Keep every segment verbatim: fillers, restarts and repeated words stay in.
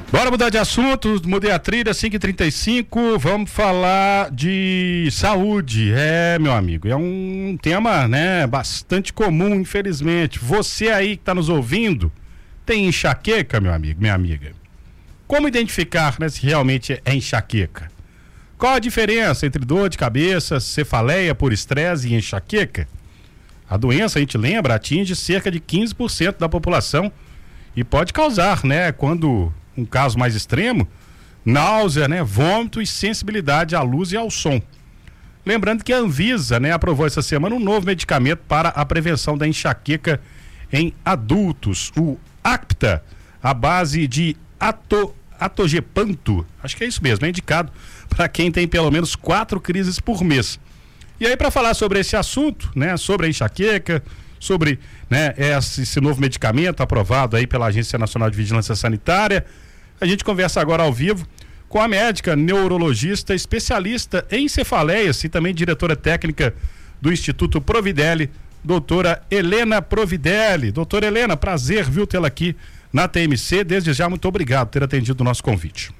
Bora mudar de assunto, mudei a trilha, cinco e trinta e cinco, vamos falar de saúde. É, meu amigo, é um tema, né, bastante comum, infelizmente. Você aí que está nos ouvindo, tem enxaqueca, meu amigo, minha amiga? Como identificar, né, se realmente é enxaqueca? Qual a diferença entre dor de cabeça, cefaleia por estresse e enxaqueca? A doença, a gente lembra, atinge cerca de quinze por cento da população e pode causar, né, quando um caso mais extremo, náusea, né, vômito e sensibilidade à luz e ao som. Lembrando que a Anvisa, né, aprovou essa semana um novo medicamento para a prevenção da enxaqueca em adultos, o Acta, à base de ato, atogepanto, acho que é isso mesmo, é indicado para quem tem pelo menos quatro crises por mês. E aí, para falar sobre esse assunto, né, sobre a enxaqueca, sobre, né, esse, esse novo medicamento aprovado aí pela Agência Nacional de Vigilância Sanitária, a gente conversa agora ao vivo com a médica neurologista, especialista em cefaleias e também diretora técnica do Instituto Providelli, doutora Helena Providelli. Doutora Helena, prazer, viu, tê-la aqui na T M C. Desde já, muito obrigado por ter atendido o nosso convite.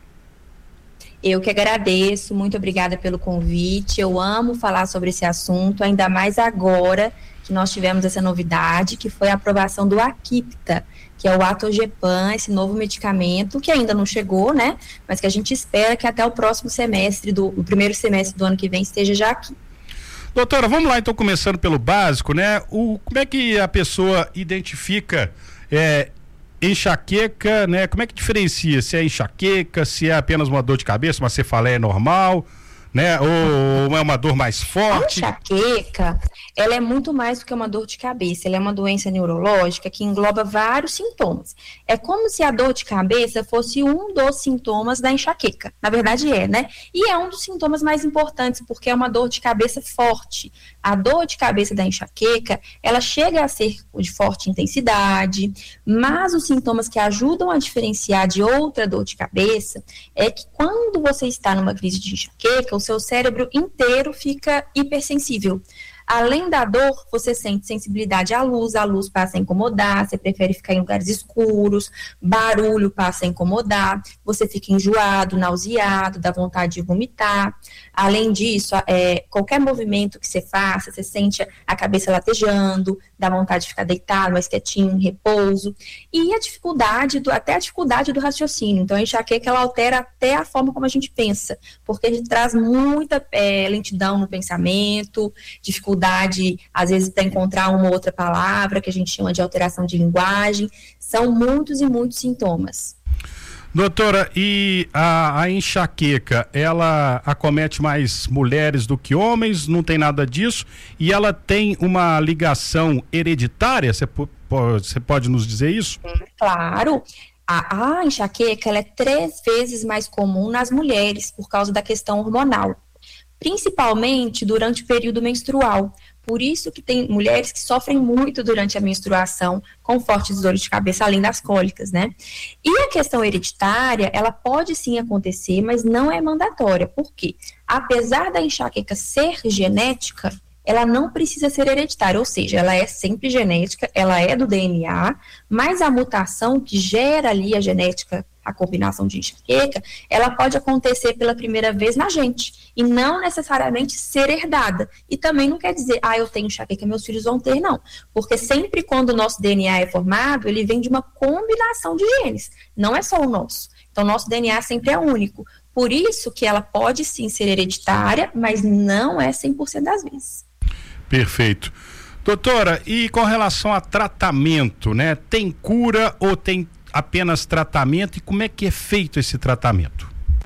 Eu que agradeço, muito obrigada pelo convite. Eu amo falar sobre esse assunto, ainda mais agora que nós tivemos essa novidade, que foi a aprovação do Aquipta, que é o Atogepan, esse novo medicamento, que ainda não chegou, né? Mas que a gente espera que até o próximo semestre, do, o primeiro semestre do ano que vem, esteja já aqui. Doutora, vamos lá então, começando pelo básico, né? O, como é que a pessoa identifica é, enxaqueca, né? Como é que diferencia se é enxaqueca, se é apenas uma dor de cabeça, uma cefaleia normal, né? Ou é uma dor mais forte? A enxaqueca, ela é muito mais do que uma dor de cabeça, ela é uma doença neurológica que engloba vários sintomas. É como se a dor de cabeça fosse um dos sintomas da enxaqueca. Na verdade é, né? E é um dos sintomas mais importantes, porque é uma dor de cabeça forte. A dor de cabeça da enxaqueca, ela chega a ser de forte intensidade, mas os sintomas que ajudam a diferenciar de outra dor de cabeça é que quando você está numa crise de enxaqueca, o seu cérebro inteiro fica hipersensível. Além da dor, você sente sensibilidade à luz, a luz passa a incomodar, você prefere ficar em lugares escuros, barulho passa a incomodar, você fica enjoado, nauseado, dá vontade de vomitar. Além disso, é, qualquer movimento que você faça, você sente a cabeça latejando, dá vontade de ficar deitado, mais quietinho, em repouso. E a dificuldade, do, até a dificuldade do raciocínio. Então, a enxaqueca, ela altera até a forma como a gente pensa, porque a gente traz muita é, lentidão no pensamento, dificuldade às vezes para encontrar uma outra palavra que a gente chama de alteração de linguagem. São muitos e muitos sintomas. Doutora, e a, a enxaqueca, ela acomete mais mulheres do que homens? Não tem nada disso? E ela tem uma ligação hereditária? Você você pode nos dizer isso? Claro. A, a enxaqueca, ela é três vezes mais comum nas mulheres por causa da questão hormonal, principalmente durante o período menstrual. Por isso que tem mulheres que sofrem muito durante a menstruação com fortes dores de cabeça, além das cólicas, né? E a questão hereditária, ela pode sim acontecer, mas não é mandatória. Por quê? Apesar da enxaqueca ser genética, ela não precisa ser hereditária, ou seja, ela é sempre genética, ela é do D N A, mas a mutação que gera ali a genética, a combinação de enxaqueca, ela pode acontecer pela primeira vez na gente, e não necessariamente ser herdada. E também não quer dizer, ah, eu tenho enxaqueca, meus filhos vão ter, não. Porque sempre quando o nosso D N A é formado, ele vem de uma combinação de genes, não é só o nosso. Então, nosso D N A sempre é único. Por isso que ela pode sim ser hereditária, mas não é cem por cento das vezes. Perfeito. Doutora, e com relação a tratamento, né? Tem cura ou tem apenas tratamento? E como é que é feito esse tratamento?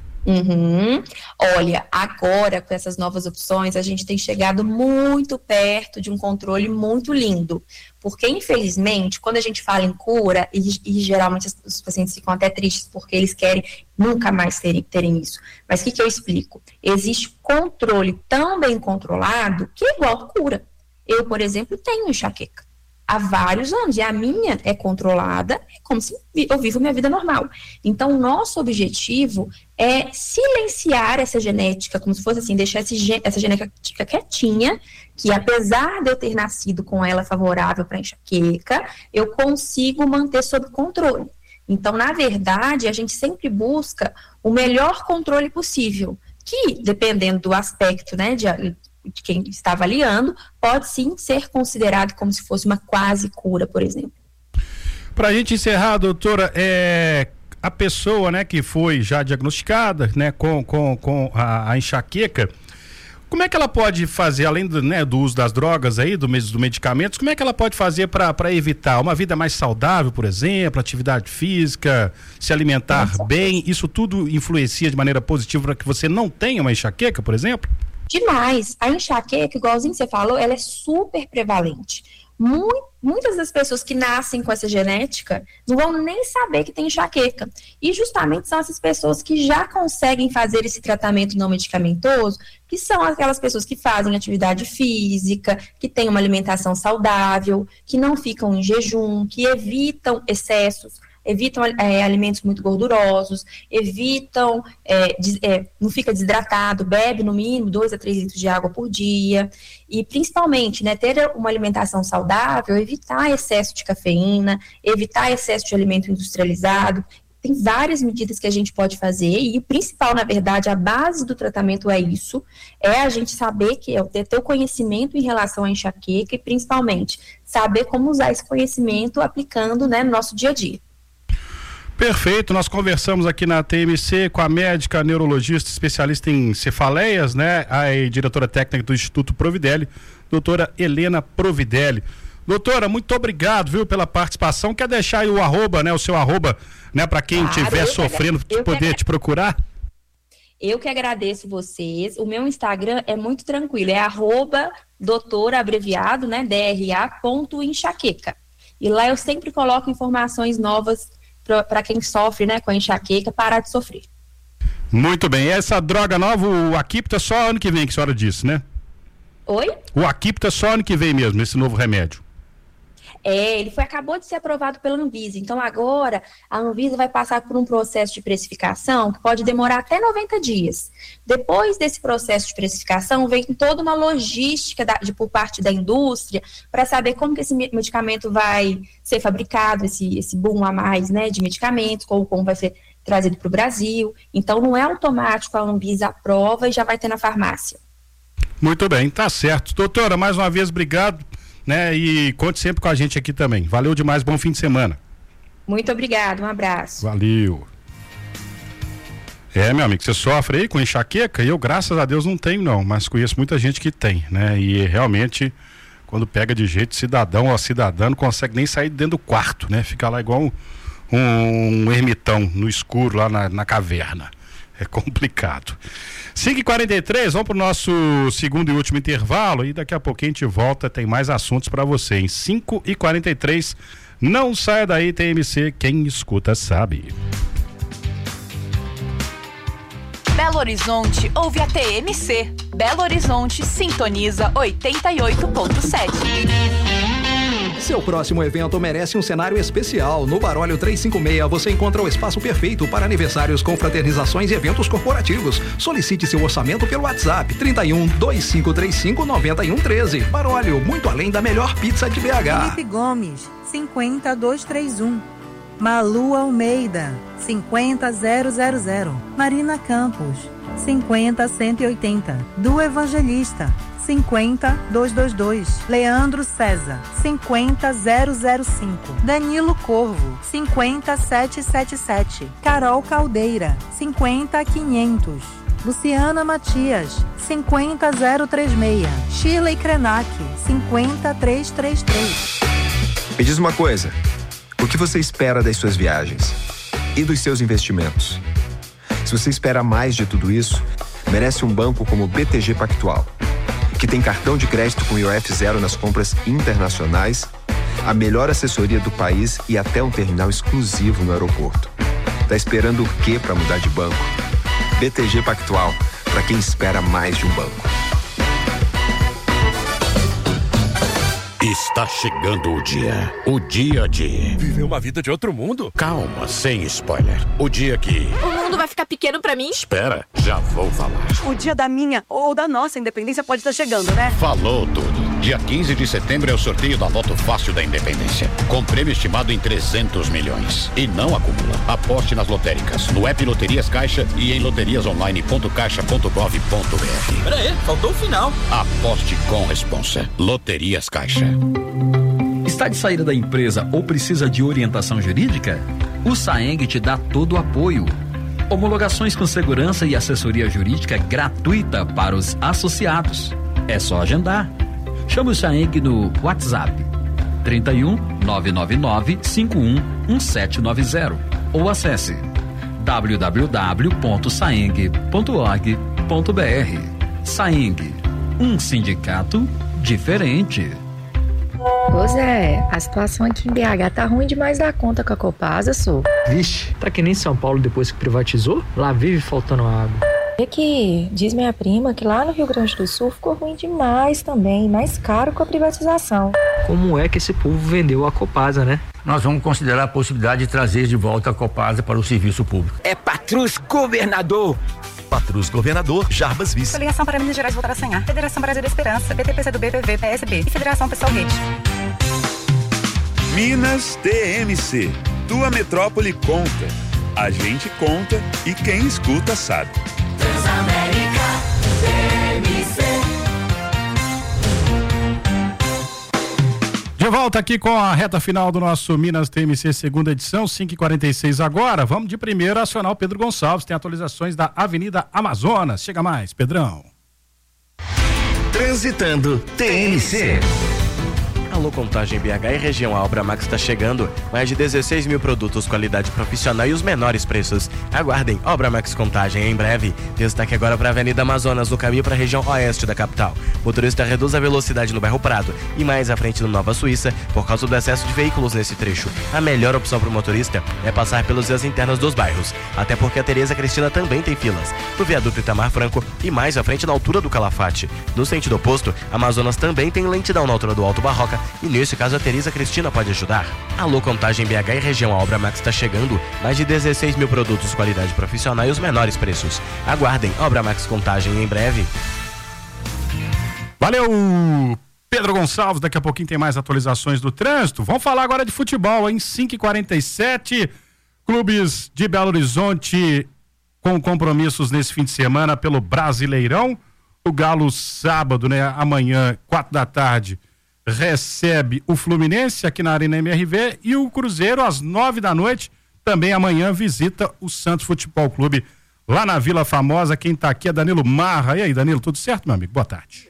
Uhum. Olha, agora com essas novas opções, a gente tem chegado muito perto de um controle muito lindo, porque infelizmente, quando a gente fala em cura, e, e geralmente os, os pacientes ficam até tristes porque eles querem nunca mais terem, terem isso, mas o que, que eu explico? Existe controle tão bem controlado que é igual cura. Eu, por exemplo, tenho enxaqueca há vários anos, e a minha é controlada, é como se eu vivo minha vida normal. Então, o nosso objetivo é silenciar essa genética, como se fosse assim, deixar esse, essa genética quietinha, que apesar de eu ter nascido com ela favorável para enxaqueca, eu consigo manter sob controle. Então, na verdade, a gente sempre busca o melhor controle possível, que, dependendo do aspecto, né, de, de quem está avaliando, pode sim ser considerado como se fosse uma quase cura, por exemplo. Para a gente encerrar, doutora, é, a pessoa, né, que foi já diagnosticada, né, com, com, com a, a enxaqueca, como é que ela pode fazer, além do, né, do uso das drogas aí, do, dos medicamentos, como é que ela pode fazer para evitar uma vida mais saudável, por exemplo, atividade física, se alimentar Nossa. bem? Isso tudo influencia de maneira positiva para que você não tenha uma enxaqueca, por exemplo? Demais. A enxaqueca, igualzinho você falou, ela é super prevalente. Muito, muitas das pessoas que nascem com essa genética não vão nem saber que tem enxaqueca. E justamente são essas pessoas que já conseguem fazer esse tratamento não medicamentoso, que são aquelas pessoas que fazem atividade física, que têm uma alimentação saudável, que não ficam em jejum, que evitam excessos, evitam é, alimentos muito gordurosos, evitam, é, des, é, não fica desidratado, bebe no mínimo dois a três litros de água por dia, e principalmente, né, ter uma alimentação saudável, evitar excesso de cafeína, evitar excesso de alimento industrializado. Tem várias medidas que a gente pode fazer, e o principal, na verdade, a base do tratamento é isso, é a gente saber que é ter o conhecimento em relação à enxaqueca e, principalmente, saber como usar esse conhecimento aplicando, né, no nosso dia a dia. Perfeito, nós conversamos aqui na T M C com a médica neurologista especialista em cefaleias, né, a diretora técnica do Instituto Providelli, doutora Helena Providelli. Doutora, muito obrigado, viu, pela participação. Quer deixar aí o arroba, né, o seu arroba, né, para quem estiver claro, sofrendo, eu poder que... te procurar? Eu que agradeço vocês. O meu Instagram é muito tranquilo, é arroba doutora abreviado, né, D R A ponto enxaqueca. E lá eu sempre coloco informações novas para quem sofre, né, com a enxaqueca, parar de sofrer. Muito bem. Essa droga nova, o Aquipta, é só ano que vem que a senhora disse, né? Oi? O Aquipta é só ano que vem mesmo, esse novo remédio. É, ele foi, acabou de ser aprovado pela Anvisa. Então, agora, a Anvisa vai passar por um processo de precificação que pode demorar até noventa dias. Depois desse processo de precificação, vem toda uma logística da, de, por parte da indústria para saber como que esse medicamento vai ser fabricado, esse, esse boom a mais, né, de medicamentos, como, como vai ser trazido para o Brasil. Então, não é automático, a Anvisa aprova e já vai ter na farmácia. Muito bem, tá certo. Doutora, mais uma vez, obrigado. Né? E conte sempre com a gente aqui também. Valeu demais, bom fim de semana. Muito obrigado, um abraço. Valeu. É, meu amigo, você sofre aí com enxaqueca? Eu, graças a Deus, não tenho não, mas conheço muita gente que tem, né? E realmente, quando pega de jeito, cidadão ou cidadã não consegue nem sair dentro do quarto, né? Fica lá igual um, um, um ermitão no escuro, lá na, na caverna. É complicado. cinco e quarenta e três, vamos para o nosso segundo e último intervalo e daqui a pouquinho a gente volta, tem mais assuntos para você. Em cinco e quarenta e três, não saia daí, T M C, quem escuta sabe. Belo Horizonte ouve a T M C. Belo Horizonte sintoniza oitenta e oito ponto sete. Seu próximo evento merece um cenário especial. No Barólio trezentos e cinquenta e seis você encontra o espaço perfeito para aniversários, confraternizações e eventos corporativos. Solicite seu orçamento pelo WhatsApp trinta e um, vinte e cinco trinta e cinco, noventa e um treze. Barólio, muito além da melhor pizza de B H. Felipe Gomes, cinquenta, duzentos e trinta e um. Malu Almeida, cinquenta, zero zero zero. Marina Campos, cinquenta, cento e oitenta. Du Evangelista, cinquenta, duzentos e vinte e dois. Leandro César, cinquenta, zero zero cinco. Danilo Corvo, cinquenta, setecentos e setenta e sete. Carol Caldeira, cinquenta, quinhentos. Luciana Matias, cinquenta, zero trinta e seis. Shirley Krenak, cinquenta, trezentos e trinta e três. Me diz uma coisa, o que você espera das suas viagens e dos seus investimentos? Se você espera mais de tudo isso, merece um banco como o B T G Pactual, que tem cartão de crédito com I O F zero nas compras internacionais, a melhor assessoria do país e até um terminal exclusivo no aeroporto. Tá esperando o quê para mudar de banco? B T G Pactual, para quem espera mais de um banco. Está chegando o dia. O dia de... viver uma vida de outro mundo? Calma, sem spoiler. O dia que... o mundo vai ficar pequeno pra mim? Espera, já vou falar. O dia da minha ou da nossa independência pode estar chegando, né? Falou tudo. Dia quinze de setembro é o sorteio da Loto Fácil da Independência, com prêmio estimado em trezentos milhões. E não acumula. Aposte nas lotéricas, no app Loterias Caixa e em loterias online ponto caixa ponto gov ponto br. Pera aí, faltou o final. Aposte com responsa. Loterias Caixa. Está de saída da empresa ou precisa de orientação jurídica? O Saeng te dá todo o apoio. Homologações com segurança e assessoria jurídica gratuita para os associados. É só agendar. Chame o Saeng no WhatsApp trinta e um, nove nove nove, cinco um, um sete nove zero ou acesse w w w ponto saeng ponto org ponto br. Saeng, um sindicato diferente. Ô Zé, a situação aqui em B H tá ruim demais da conta com a Copasa, sou. Vixe, tá que nem São Paulo depois que privatizou? Lá vive faltando água. É que diz minha prima que lá no Rio Grande do Sul ficou ruim demais também, mais caro com a privatização. Como é que esse povo vendeu a Copasa, né? Nós vamos considerar a possibilidade de trazer de volta a Copasa para o serviço público. É Patrus Governador. Patrus Governador, Jarbas Vice. Coligação para Minas Gerais voltar a sonhar. Federação Brasil da Esperança, B T P C do B, P V, P S B e Federação Pessoal Rede. Minas T M C. Tua metrópole conta. A gente conta e quem escuta sabe. Transamérica T M C. De volta aqui com a reta final do nosso Minas T M C segunda edição, cinco e quarenta e seis agora. Vamos de primeiro acionar o Pedro Gonçalves, tem atualizações da Avenida Amazonas. Chega mais, Pedrão. Transitando T M C. Alô, Contagem B H e região, a Obra Max está chegando. Mais de dezesseis mil produtos, qualidade profissional e os menores preços. Aguardem, Obra Max Contagem em breve. Destaque agora para a Avenida Amazonas, no caminho para a região oeste da capital. Motorista reduz a velocidade no bairro Prado e mais à frente no Nova Suíça por causa do excesso de veículos nesse trecho. A melhor opção para o motorista é passar pelas vias internas dos bairros, até porque a Tereza Cristina também tem filas. No viaduto Itamar Franco e mais à frente na altura do Calafate. No sentido oposto, Amazonas também tem lentidão na altura do Alto Barroca e nesse caso a Tereza Cristina pode ajudar. Alô, Contagem B H e região, a Obra Max está chegando. Mais de dezesseis mil produtos, qualidade profissional e os menores preços. Aguardem, Obra Max Contagem em breve. Valeu, Pedro Gonçalves. Daqui a pouquinho tem mais atualizações do trânsito. Vamos falar agora de futebol, em cinco e quarenta e sete. Clubes de Belo Horizonte com compromissos nesse fim de semana pelo Brasileirão. O Galo sábado, né, amanhã, quatro da tarde, recebe o Fluminense aqui na Arena M R V e o Cruzeiro às nove da noite, também amanhã visita o Santos Futebol Clube lá na Vila Famosa. Quem tá aqui é Danilo Marra. E aí, Danilo, tudo certo, meu amigo? Boa tarde.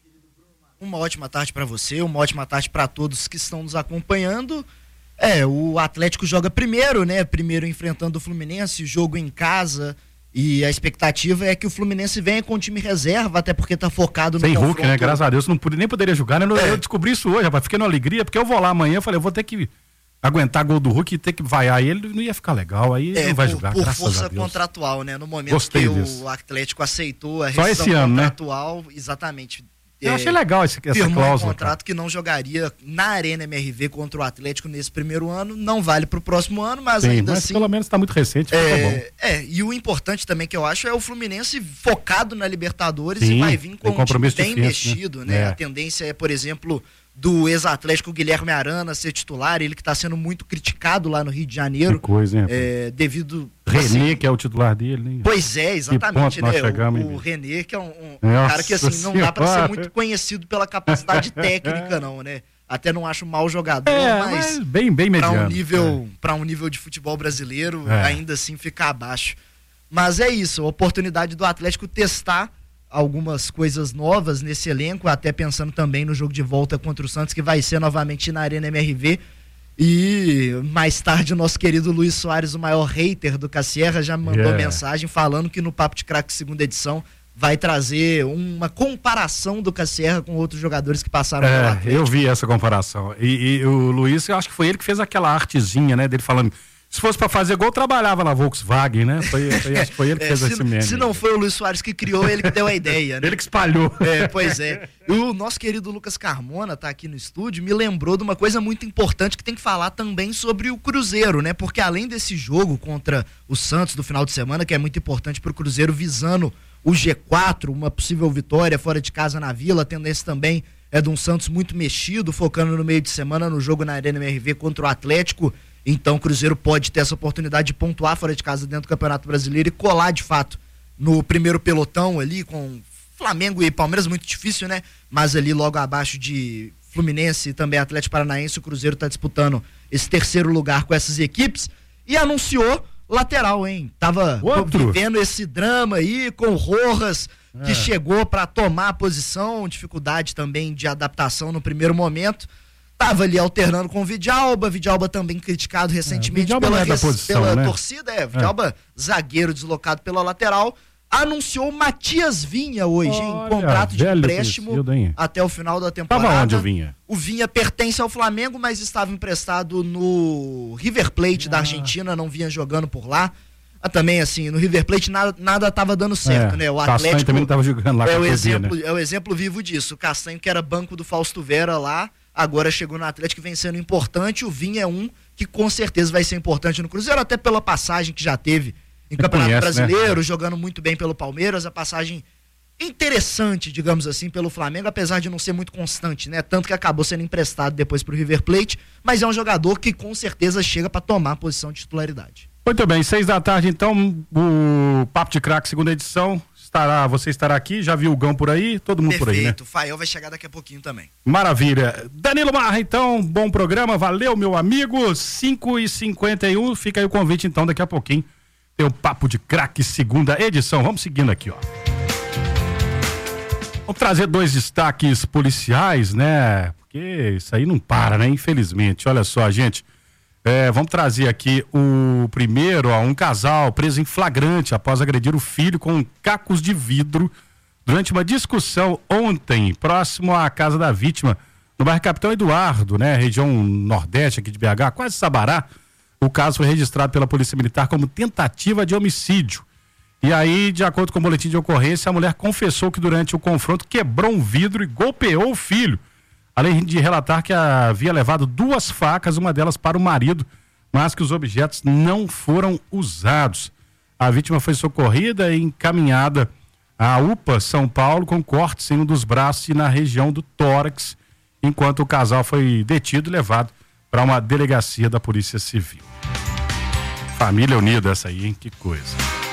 Uma ótima tarde para você, uma ótima tarde para todos que estão nos acompanhando. É, o Atlético joga primeiro, né? Primeiro enfrentando o Fluminense, jogo em casa. E a expectativa é que o Fluminense venha com o time reserva, até porque tá focado no Sem confronto. Hulk, né? Graças a Deus, não pude, nem poderia jogar, né? Eu, é. eu descobri isso hoje, rapaz, fiquei numa alegria, porque eu vou lá amanhã, eu falei, eu vou ter que aguentar gol do Hulk e ter que vaiar ele, não ia ficar legal, aí é, não vai por, jogar, por graças força a Deus. contratual, né? No momento Gostei que disso. o Atlético aceitou a Só rescisão esse ano, contratual, né? Exatamente. Eu é, achei legal esse, essa firmou cláusula. um contrato cara. que não jogaria na Arena M R V contra o Atlético nesse primeiro ano, não vale pro próximo ano, mas Sim, ainda mas assim... pelo menos tá muito recente, é, tá bom. é, e o importante também que eu acho é o Fluminense focado na Libertadores. Sim, e vai vir com um time bem difícil, mexido, né? né? É. A tendência é, por exemplo, do ex-atlético Guilherme Arana ser titular, ele que está sendo muito criticado lá no Rio de Janeiro. Que coisa, hein? É, devido... René, assim, que é o titular dele, hein? Pois é, exatamente, né? Chegamos, o o René, que é um, um Nossa cara que assim, não dá para ser senhora. muito conhecido pela capacidade técnica, não, né? Até não acho mau jogador, É, mas, mas bem, bem para mediano. um nível, é. para um nível de futebol brasileiro, É. ainda assim fica abaixo. Mas é isso, a oportunidade do Atlético testar algumas coisas novas nesse elenco, até pensando também no jogo de volta contra o Santos, que vai ser novamente na Arena M R V. E mais tarde o nosso querido Luiz Soares, o maior hater do Cassierra, já me mandou Yeah. mensagem falando que no Papo de Craque segunda edição vai trazer uma comparação do Cassierra com outros jogadores que passaram pelo É, Atlético. eu vi essa comparação. E, e o Luiz, eu acho que foi ele que fez aquela artezinha, né? Dele falando, se fosse pra fazer gol, trabalhava na Volkswagen, né? Foi, foi, acho que foi ele que É, fez se, esse meme. se não foi o Luiz Soares que criou, ele que deu a ideia, né? Ele que espalhou. É, pois é. E o nosso querido Lucas Carmona tá aqui no estúdio, me lembrou de uma coisa muito importante que tem que falar também sobre o Cruzeiro, né? Porque além desse jogo contra o Santos do final de semana, que é muito importante pro Cruzeiro visando o G quatro, uma possível vitória fora de casa na Vila, a tendência também é de um Santos muito mexido, focando no meio de semana no jogo na Arena M R V contra o Atlético. Então o Cruzeiro pode ter essa oportunidade de pontuar fora de casa dentro do Campeonato Brasileiro e colar de fato no primeiro pelotão ali com Flamengo e Palmeiras, muito difícil, né? Mas ali logo abaixo de Fluminense e também Atlético Paranaense, o Cruzeiro está disputando esse terceiro lugar com essas equipes e anunciou lateral, hein? Tava Outro. vivendo esse drama aí com o Rojas, que É. chegou para tomar a posição, dificuldade também de adaptação no primeiro momento. Tava ali alternando com o Vidalba, Vidalba também criticado recentemente Vidalba pela, não é da res- posição, pela né? torcida, é, Vidalba, zagueiro deslocado pela lateral, anunciou Matias Vinha hoje, hein? Olha, Contrato de velho empréstimo conhecido, hein? até o final da temporada. Tava onde o Vinha? O Vinha pertence ao Flamengo, mas estava emprestado no River Plate Ah. da Argentina, não vinha jogando por lá. Ah, também, assim, no River Plate nada, nada tava dando certo, É, né? O Castanho Atlético também não tava jogando lá é com o a exemplo, Codê, né? é o exemplo vivo disso. O Castanho, que era banco do Fausto Vera lá, agora chegou no Atlético e vem sendo importante. O Vinha é um que com certeza vai ser importante no Cruzeiro, até pela passagem que já teve em Campeonato conhece, né? Brasileiro, jogando muito bem pelo Palmeiras, a passagem interessante, digamos assim, pelo Flamengo, apesar de não ser muito constante, né? Tanto que acabou sendo emprestado depois pro River Plate, mas é um jogador que com certeza chega para tomar a posição de titularidade. Muito bem, seis da tarde, então, o Papo de Craque, segunda edição, estará, você estará aqui, já viu o Gão por aí, todo mundo por aí, né? Perfeito, o Fael vai chegar daqui a pouquinho também. Maravilha. Danilo Marra, então, bom programa, valeu, meu amigo, cinco e cinquenta e um, fica aí o convite, então, daqui a pouquinho, tem o Papo de Craque, segunda edição, vamos seguindo aqui, ó. Vamos trazer dois destaques policiais, né? Porque isso aí não para, né? Infelizmente. Olha só, gente. É, vamos trazer aqui o primeiro, ó, um casal preso em flagrante após agredir o filho com cacos de vidro durante uma discussão ontem, próximo à casa da vítima, no bairro Capitão Eduardo, né? Região nordeste aqui de B H, quase Sabará. O caso foi registrado pela Polícia Militar como tentativa de homicídio. E aí, de acordo com o boletim de ocorrência, a mulher confessou que durante o confronto quebrou um vidro e golpeou o filho. Além de relatar que havia levado duas facas, uma delas para o marido, mas que os objetos não foram usados. A vítima foi socorrida e encaminhada à U P A São Paulo com cortes em um dos braços e na região do tórax, enquanto o casal foi detido e levado para uma delegacia da Polícia Civil. Família unida essa aí, hein? Que coisa.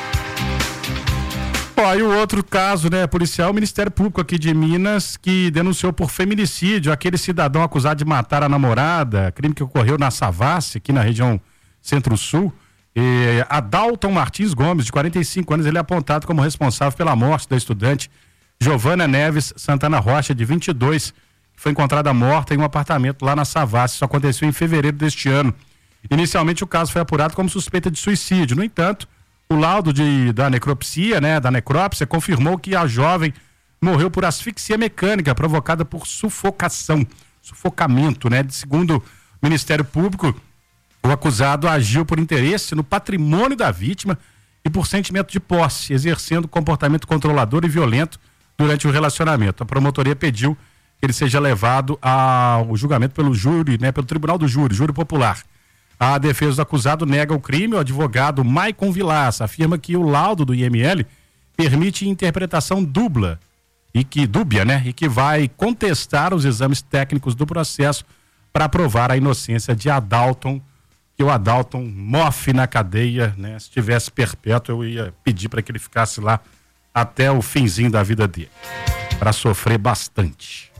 Ó, e o outro caso, né, policial, o Ministério Público aqui de Minas, que denunciou por feminicídio aquele cidadão acusado de matar a namorada, crime que ocorreu na Savassi, aqui na região Centro-Sul. E Adalton Martins Gomes, de quarenta e cinco anos, ele é apontado como responsável pela morte da estudante Giovana Neves Santana Rocha, de vinte e dois, que foi encontrada morta em um apartamento lá na Savassi. Isso aconteceu em fevereiro deste ano. Inicialmente o caso foi apurado como suspeita de suicídio. No entanto, o laudo de, da necropsia, né, da necrópsia, confirmou que a jovem morreu por asfixia mecânica provocada por sufocação, sufocamento, né? Segundo o Ministério Público, o acusado agiu por interesse no patrimônio da vítima e por sentimento de posse, exercendo comportamento controlador e violento durante o relacionamento. A promotoria pediu que ele seja levado ao julgamento pelo júri, né, pelo Tribunal do Júri, Júri Popular. A defesa do acusado nega o crime. O advogado Maicon Vilaça afirma que o laudo do I M L permite interpretação dupla e que dúbia, né? E que vai contestar os exames técnicos do processo para provar a inocência de Adalton, que o Adalton mofe na cadeia, né? Se tivesse perpétuo, eu ia pedir para que ele ficasse lá até o finzinho da vida dele, para sofrer bastante.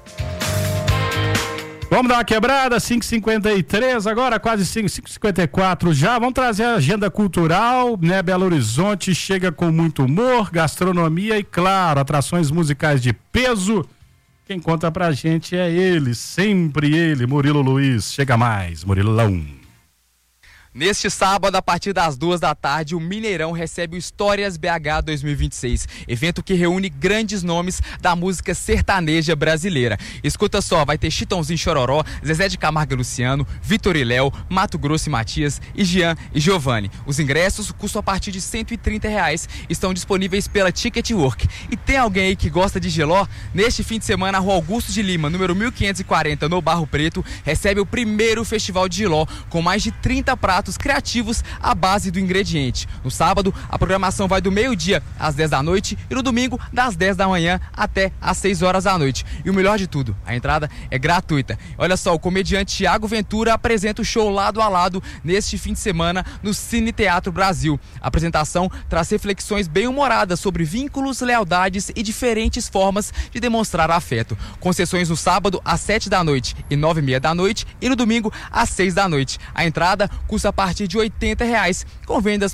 Vamos dar uma quebrada, cinco e cinquenta e três, agora quase cinco e cinquenta e quatro já. Vamos trazer a agenda cultural, né? Belo Horizonte chega com muito humor, gastronomia e, claro, atrações musicais de peso. Quem conta pra gente é ele, sempre ele, Murilo Luiz. Chega mais, Murilão. Neste sábado, a partir das duas da tarde, o Mineirão recebe o Histórias B H dois mil e vinte e seis, evento que reúne grandes nomes da música sertaneja brasileira. Escuta só, vai ter Chitãozinho Chororó, Zezé de Camargo e Luciano, Vitor e Léo, Mato Grosso e Matias, e Jean e Giovanni. Os ingressos custam a partir de cento e trinta reais, estão disponíveis pela Ticketwork. E tem alguém aí que gosta de giló? Neste fim de semana, a Rua Augusto de Lima, número mil quinhentos e quarenta, no Barro Preto, recebe o primeiro festival de giló, com mais de trinta praças pratos criativos à base do ingrediente. No sábado, a programação vai do meio-dia às dez da noite e no domingo, das dez da manhã até às seis horas da noite. E o melhor de tudo, a entrada é gratuita. Olha só, o comediante Thiago Ventura apresenta o show lado a lado neste fim de semana no Cine Teatro Brasil. A apresentação traz reflexões bem-humoradas sobre vínculos, lealdades e diferentes formas de demonstrar afeto. Com sessões no sábado às sete da noite e nove e meia da noite e no domingo às seis da noite. A entrada custa a partir de oitenta reais, com vendas...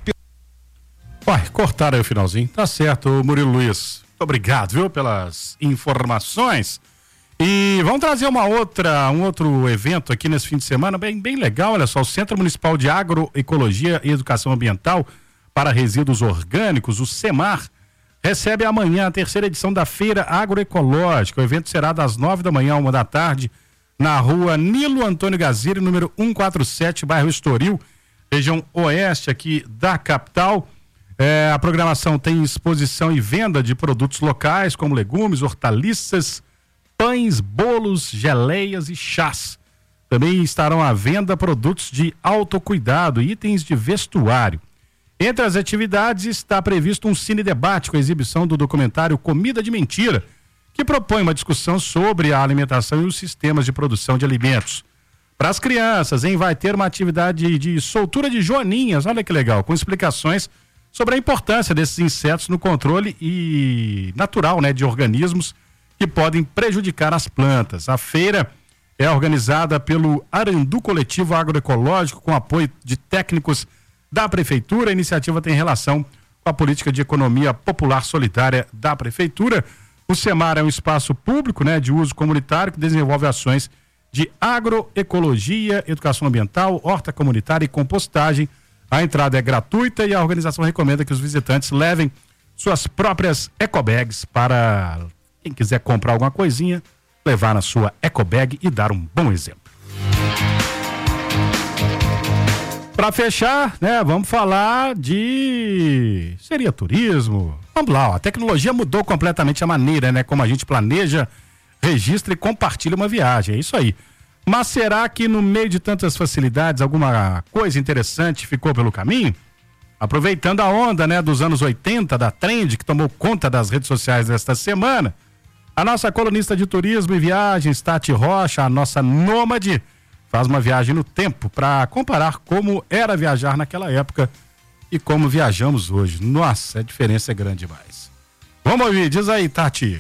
Uai, cortaram aí o finalzinho. Tá certo, Murilo Luiz. Muito obrigado, viu, pelas informações. E vamos trazer uma outra, um outro evento aqui nesse fim de semana, bem, bem legal. Olha só, o Centro Municipal de Agroecologia e Educação Ambiental para Resíduos Orgânicos, o CEMAR, recebe amanhã a terceira edição da Feira Agroecológica. O evento será das nove da manhã a uma da tarde, na rua Nilo Antônio Gaziri, número cento e quarenta e sete, bairro Estoril, região oeste aqui da capital. É, a programação tem exposição e venda de produtos locais, como legumes, hortaliças, pães, bolos, geleias e chás. Também estarão à venda produtos de autocuidado e itens de vestuário. Entre as atividades está previsto um cine-debate com a exibição do documentário Comida de Mentira, que propõe uma discussão sobre a alimentação e os sistemas de produção de alimentos. Para as crianças, hein, vai ter uma atividade de soltura de joaninhas, olha que legal, com explicações sobre a importância desses insetos no controle e natural, né, de organismos que podem prejudicar as plantas. A feira é organizada pelo Arandu Coletivo Agroecológico, com apoio de técnicos da Prefeitura. A iniciativa tem relação com a política de economia popular solidária da Prefeitura. O CEMAR é um espaço público, né, de uso comunitário que desenvolve ações de agroecologia, educação ambiental, horta comunitária e compostagem. A entrada é gratuita e a organização recomenda que os visitantes levem suas próprias ecobags para quem quiser comprar alguma coisinha, levar na sua ecobag e dar um bom exemplo. Para fechar, né, vamos falar de seria turismo. Vamos lá, ó, a tecnologia mudou completamente a maneira, né, como a gente planeja, registra e compartilha uma viagem. É isso aí. Mas será que no meio de tantas facilidades alguma coisa interessante ficou pelo caminho? Aproveitando a onda, né, dos anos oitenta, da trend que tomou conta das redes sociais desta semana, a nossa colunista de turismo e viagens, Tati Rocha, a nossa nômade, faz uma viagem no tempo para comparar como era viajar naquela época e como viajamos hoje. Nossa, a diferença é grande demais. Vamos ouvir, diz aí, Tati.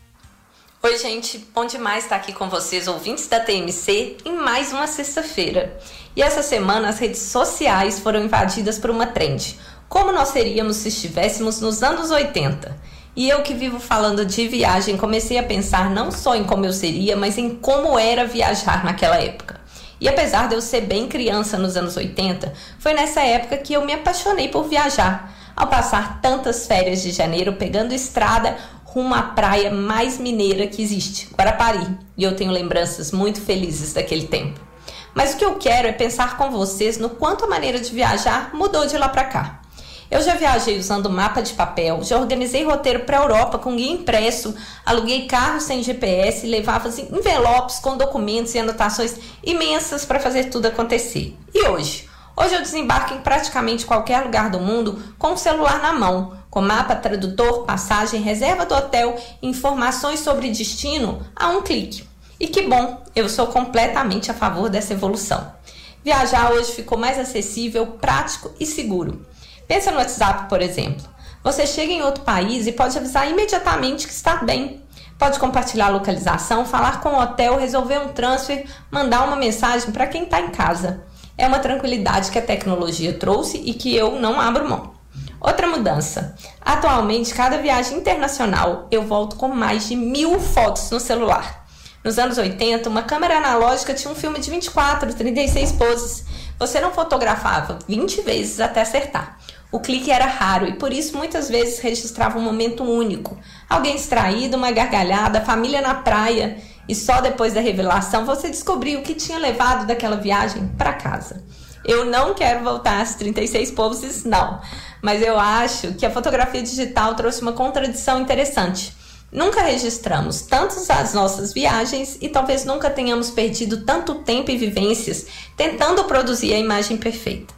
Oi, gente, bom demais estar aqui com vocês, ouvintes da T M C, em mais uma sexta-feira. E essa semana as redes sociais foram invadidas por uma trend. Como nós seríamos se estivéssemos nos anos oitenta? E eu que vivo falando de viagem, comecei a pensar não só em como eu seria, mas em como era viajar naquela época. E apesar de eu ser bem criança nos anos oitenta, foi nessa época que eu me apaixonei por viajar. Ao passar tantas férias de janeiro pegando estrada rumo à praia mais mineira que existe, Guarapari. E eu tenho lembranças muito felizes daquele tempo. Mas o que eu quero é pensar com vocês no quanto a maneira de viajar mudou de lá para cá. Eu já viajei usando mapa de papel, já organizei roteiro para a Europa com guia impresso, aluguei carro sem G P S e levava envelopes com documentos e anotações imensas para fazer tudo acontecer. E hoje? Hoje eu desembarco em praticamente qualquer lugar do mundo com o celular na mão, com mapa, tradutor, passagem, reserva do hotel e informações sobre destino a um clique. E que bom, eu sou completamente a favor dessa evolução. Viajar hoje ficou mais acessível, prático e seguro. Pensa no WhatsApp, por exemplo. Você chega em outro país e pode avisar imediatamente que está bem. Pode compartilhar a localização, falar com o hotel, resolver um transfer, mandar uma mensagem para quem está em casa. É uma tranquilidade que a tecnologia trouxe e que eu não abro mão. Outra mudança. Atualmente, cada viagem internacional, eu volto com mais de mil fotos no celular. Nos anos oitenta, uma câmera analógica tinha um filme de vinte e quatro, trinta e seis poses. Você não fotografava vinte vezes até acertar. O clique era raro e por isso muitas vezes registrava um momento único. Alguém distraído, uma gargalhada, família na praia. E só depois da revelação você descobriu o que tinha levado daquela viagem para casa. Eu não quero voltar às trinta e seis poses, não. Mas eu acho que a fotografia digital trouxe uma contradição interessante. Nunca registramos tantas as nossas viagens e talvez nunca tenhamos perdido tanto tempo e vivências tentando produzir a imagem perfeita.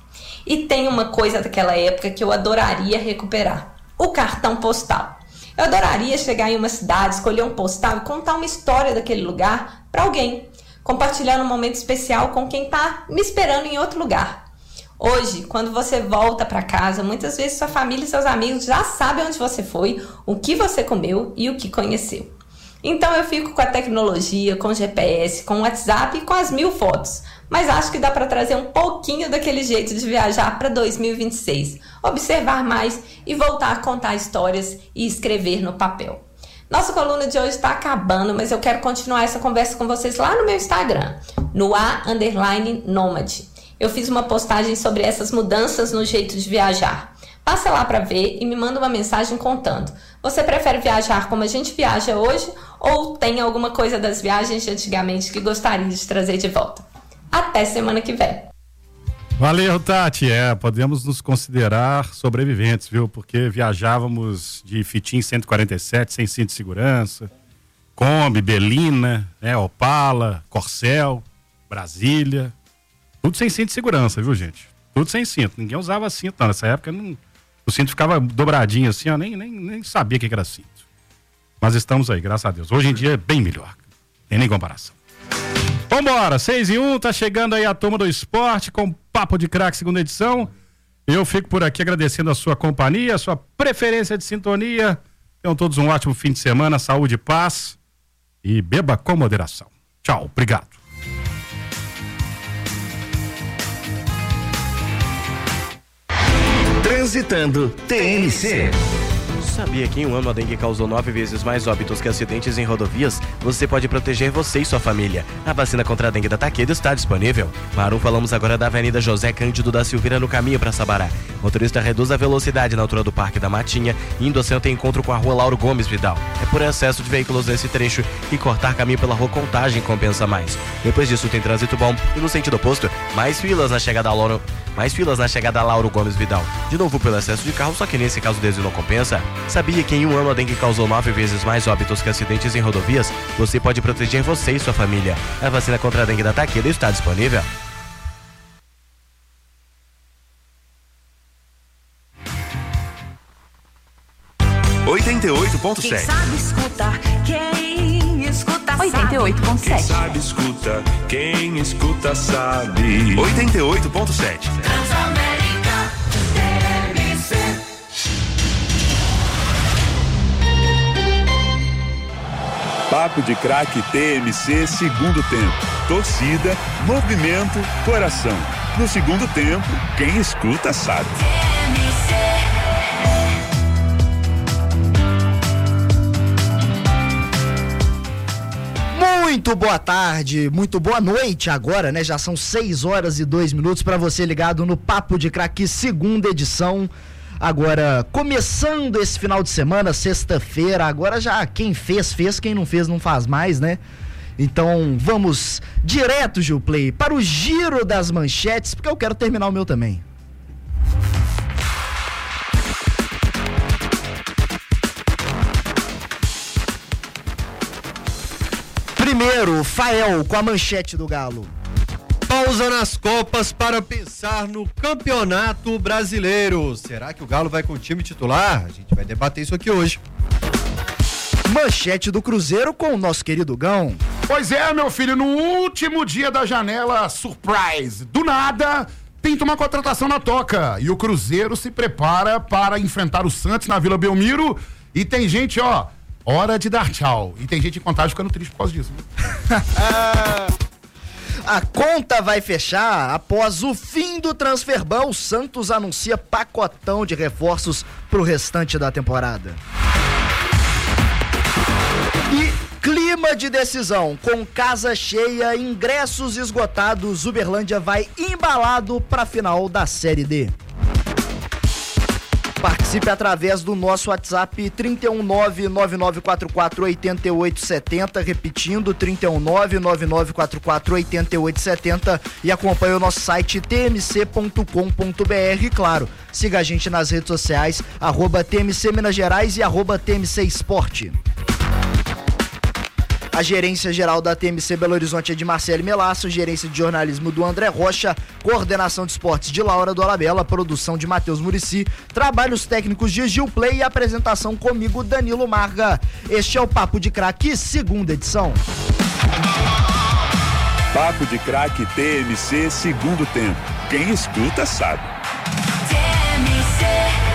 E tem uma coisa daquela época que eu adoraria recuperar: o cartão postal. Eu adoraria chegar em uma cidade, escolher um postal e contar uma história daquele lugar para alguém, compartilhando um momento especial com quem está me esperando em outro lugar. Hoje, quando você volta para casa, muitas vezes sua família e seus amigos já sabem onde você foi, o que você comeu e o que conheceu. Então eu fico com a tecnologia, com o G P S, com o WhatsApp e com as mil fotos. Mas acho que dá para trazer um pouquinho daquele jeito de viajar para dois mil e vinte e seis. Observar mais e voltar a contar histórias e escrever no papel. Nossa coluna de hoje está acabando, mas eu quero continuar essa conversa com vocês lá no meu Instagram, no A underline Nômade. Eu fiz uma postagem sobre essas mudanças no jeito de viajar. Passa lá para ver e me manda uma mensagem contando. Você prefere viajar como a gente viaja hoje ou tem alguma coisa das viagens de antigamente que gostaria de trazer de volta? Até semana que vem. Valeu, Tati. É, podemos nos considerar sobreviventes, viu? Porque viajávamos de Fitim cento e quarenta e sete sem cinto de segurança, Kombi, Belina, né, Opala, Corcel, Brasília, tudo sem cinto de segurança, viu, gente? Tudo sem cinto. Ninguém usava cinto, não. Nessa época não, o cinto ficava dobradinho assim, eu nem, nem, nem sabia o que era cinto. Mas estamos aí, graças a Deus. Hoje em dia é bem melhor. Tem nem comparação. Vambora, seis e um, tá chegando aí a turma do esporte com Papo de Craque, segunda edição. Eu fico por aqui agradecendo a sua companhia, a sua preferência de sintonia. Tenham todos um ótimo fim de semana, saúde e paz. E beba com moderação. Tchau, obrigado. Transitando T N C. Sabia que em um ano a dengue causou nove vezes mais óbitos que acidentes em rodovias? Você pode proteger você e sua família. A vacina contra a dengue da Takeda está disponível. Maru, falamos agora da Avenida José Cândido da Silveira, no caminho para Sabará. Motorista, reduz a velocidade na altura do Parque da Matinha, indo assim até encontro com a Rua Lauro Gomes Vidal. É por excesso de veículos nesse trecho e cortar caminho pela Rua Contagem compensa mais. Depois disso tem trânsito bom e no sentido oposto, mais filas na chegada a Lauro, mais filas na chegada a Lauro Gomes Vidal. De novo pelo excesso de carro, só que nesse caso desvio não compensa. Sabia que em um ano a dengue causou nove vezes mais óbitos que acidentes em rodovias? Você pode proteger você e sua família. A vacina contra a dengue da Takeda está disponível. oitenta e oito ponto sete. Quem sabe escutar, quem escuta sabe. oitenta e oito ponto sete. Quem sabe escuta, quem escuta sabe. oitenta e oito ponto sete. Transamérica T M C. Papo de Craque T M C, segundo tempo. Torcida, movimento, coração. No segundo tempo, quem escuta sabe. Muito boa tarde, muito boa noite agora, né? Já são seis horas e dois minutos para você ligado no Papo de Craque, segunda edição. Agora, começando esse final de semana, sexta-feira, agora já quem fez, fez, quem não fez, não faz mais, né? Então, vamos direto, Gilplay, para o giro das manchetes, porque eu quero terminar o meu também. Primeiro, Fael com a manchete do Galo. Pausa nas Copas para pensar no Campeonato Brasileiro. Será que o Galo vai com o time titular? A gente vai debater isso aqui hoje. Manchete do Cruzeiro com o nosso querido Gão. Pois é, meu filho, no último dia da janela, surprise, do nada, tem uma contratação na toca. E o Cruzeiro se prepara para enfrentar o Santos na Vila Belmiro. E tem gente, ó, hora de dar tchau. E tem gente em Contagem ficando triste por causa disso. A conta vai fechar após o fim do Transferban. O Santos anuncia pacotão de reforços pro restante da temporada. E clima de decisão, com casa cheia, ingressos esgotados, Uberlândia vai embalado para a final da Série D. Participe através do nosso WhatsApp trinta e um nove nove nove quatro quatro oito oito sete zero, repetindo trinta e um nove nove nove quatro quatro oito oito sete zero, e acompanhe o nosso site t m c ponto com ponto b r. Claro, siga a gente nas redes sociais, arroba T M C Minas Gerais e arroba T M C Esporte. A gerência geral da T M C Belo Horizonte é de Marcelo Melasso, gerência de jornalismo do André Rocha, coordenação de esportes de Laura Dolabella, produção de Matheus Murici, trabalhos técnicos de Gil Play e apresentação comigo, Danilo Marga. Este é o Papo de Craque, segunda edição. Papo de Craque T M C, segundo tempo. Quem escuta sabe. T M C.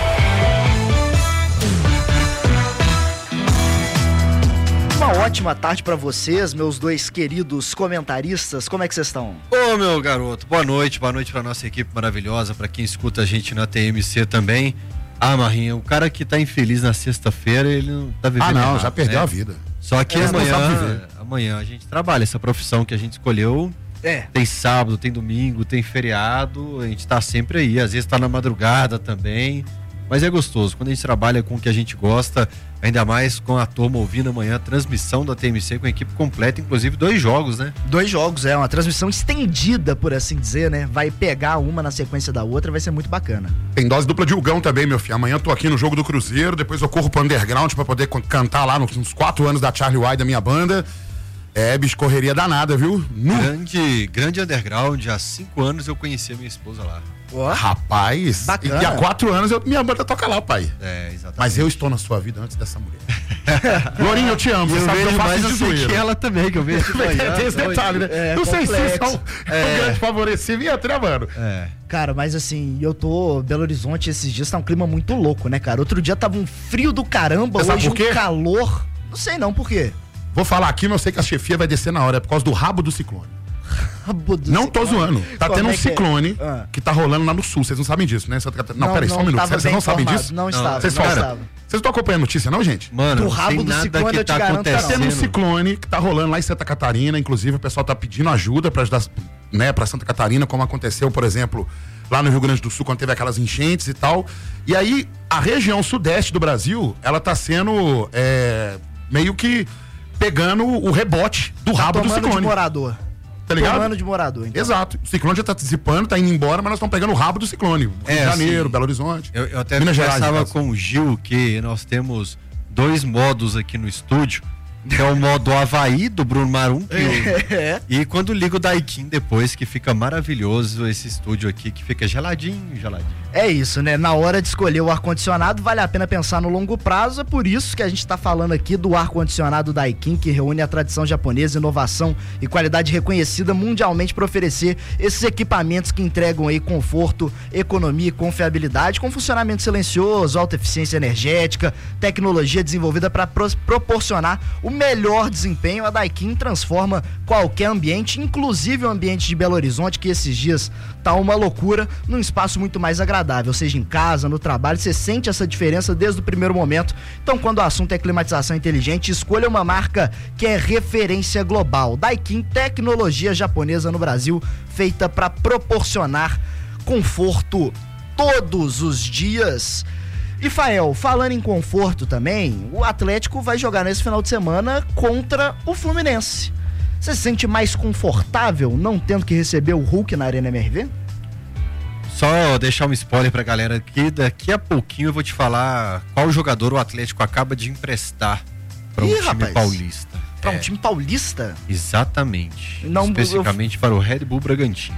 Uma ótima tarde pra vocês, meus dois queridos comentaristas. Como é que vocês estão? Ô, meu garoto, boa noite, boa noite pra nossa equipe maravilhosa, pra quem escuta a gente na T M C também. Ah, Marrinha, o cara que tá infeliz na sexta-feira, ele não tá vivendo. Ah, não, errado, já perdeu né? a vida. Só que É, amanhã, amanhã a gente trabalha essa profissão que a gente escolheu. É. Tem sábado, tem domingo, tem feriado, a gente tá sempre aí, às vezes tá na madrugada também, mas é gostoso, quando a gente trabalha com o que a gente gosta, ainda mais com a turma ouvindo amanhã a transmissão da T M C com a equipe completa, inclusive dois jogos, né? Dois jogos, é uma transmissão estendida, por assim dizer, né? Vai pegar uma na sequência da outra, vai ser muito bacana. Tem dose dupla de Hugão também, meu filho. Amanhã eu tô aqui no jogo do Cruzeiro, depois eu corro pro Underground pra poder cantar lá nos, nos quatro anos da Charlie White, da minha banda. É, bicho, correria danada, viu? No... Grande, grande Underground, há cinco anos eu conheci a minha esposa lá. Oh. Rapaz, bacana. E há quatro anos eu, minha banda toca lá, pai. É, exatamente. Mas eu estou na sua vida antes dessa mulher. Lourinho, eu te amo. Você eu sabe que eu faço mais de assim zoeira. que ela também, que eu vejo de manhã. Tem esse detalhe, né? É, não sei se complexo. isso é um, é. um grande favorecimento, né, mano? É. Cara, mas assim, eu tô... Belo Horizonte esses dias tá um clima muito louco, né, cara? Outro dia tava um frio do caramba, Você sabe hoje por quê? um calor. Não sei não, por quê? Vou falar aqui, mas eu sei que a chefia vai descer na hora. É por causa do rabo do ciclone. Rabo do não ciclone? tô zoando. Tá Como tendo é um que é? ciclone Ah. que tá rolando lá no sul. Vocês não sabem disso, né? Santa Catarina. Não, Não, peraí, só não um minuto. tava Vocês bem não sabem informado. disso? Não estava, Vocês não falam- estava. Vocês estão acompanhando a notícia, não, gente? Mano, Do rabo sem do nada ciclone, que eu te tá garanto que não. Tá tendo um acontecendo. ciclone que tá rolando lá em Santa Catarina, inclusive o pessoal tá pedindo ajuda para ajudar, né, para Santa Catarina, como aconteceu, por exemplo, lá no Rio Grande do Sul, quando teve aquelas enchentes e tal. E aí, a região sudeste do Brasil, ela tá sendo é, meio que pegando o rebote do rabo do Tomando de ciclone. morador. Tá ligado? Tomando de morador, então. Exato. O ciclone já tá dissipando, tá indo embora, mas nós estamos pegando o rabo do ciclone. Rio É, de Janeiro, assim, Belo Horizonte. Eu, eu até Minas Gerais, conversava no caso. com o Gil que nós temos dois modos aqui no estúdio, que é o modo Havaí do Bruno Marum que o- É. e quando liga o Daikin depois, que fica maravilhoso esse estúdio aqui, que fica geladinho, geladinho. É isso, né? Na hora de escolher o ar-condicionado, vale a pena pensar no longo prazo. É por isso que a gente tá falando aqui do ar-condicionado Daikin, que reúne a tradição japonesa, inovação e qualidade reconhecida mundialmente para oferecer esses equipamentos que entregam aí conforto, economia e confiabilidade, com funcionamento silencioso, alta eficiência energética, tecnologia desenvolvida para proporcionar o melhor desempenho. A Daikin transforma qualquer ambiente, inclusive o ambiente de Belo Horizonte, que esses dias tá uma loucura, num espaço muito mais agradável, seja em casa, no trabalho, você sente essa diferença desde o primeiro momento. Então, quando o assunto é climatização inteligente, escolha uma marca que é referência global. Daikin, tecnologia japonesa no Brasil, feita para proporcionar conforto todos os dias. E Fael, falando em conforto também, o Atlético vai jogar nesse final de semana contra o Fluminense. Você se sente mais confortável não tendo que receber o Hulk na Arena M R V? Só deixar um spoiler pra galera aqui, daqui a pouquinho eu vou te falar qual jogador o Atlético acaba de emprestar para um Ih, time rapaz. paulista. Pra um É, time paulista? Exatamente. Não, Especificamente para o Red Bull Bragantino.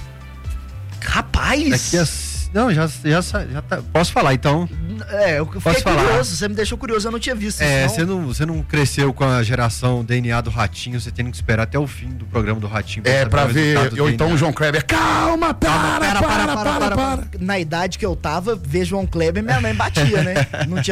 Rapaz! Daqui a... Não, já, já, já tá... Posso falar então? É, eu fiquei Posso falar? curioso, você me deixou curioso, eu não tinha visto É, isso. você não, você não cresceu com a geração D N A do Ratinho, você tem que esperar até o fim do programa do Ratinho. É, saber pra o resultado ver. do Ou D N A. então o João Kleber. Calma, para, para, para, para, para. Na idade que eu tava, ver João Kleber, minha mãe batia, né? Não tinha